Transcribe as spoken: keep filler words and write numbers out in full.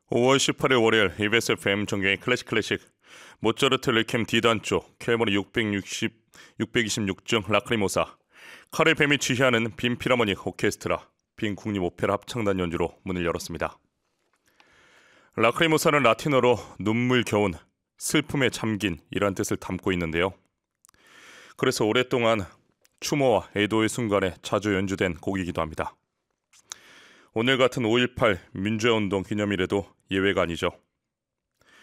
오월 십팔일 월요일 이비에스 에프엠 정경의 클래식 클래식 모차르트 레퀴엠 D단조 켈번이 육백육십, 육백이십육 중 라크리모사 칼의 뱀이 지휘하는 빈 필하모닉 오케스트라 빈 국립 오페라 합창단 연주로 문을 열었습니다. 라크리모사는 라틴어로 눈물 겨운, 슬픔에 잠긴 이란 뜻을 담고 있는데요. 그래서 오랫동안 추모와 애도의 순간에 자주 연주된 곡이기도 합니다. 오늘 같은 오일팔 민주화운동 기념일에도 예외가 아니죠.